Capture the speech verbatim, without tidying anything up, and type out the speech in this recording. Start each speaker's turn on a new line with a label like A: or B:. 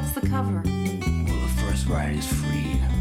A: What's the cover?
B: Well, the first ride is free.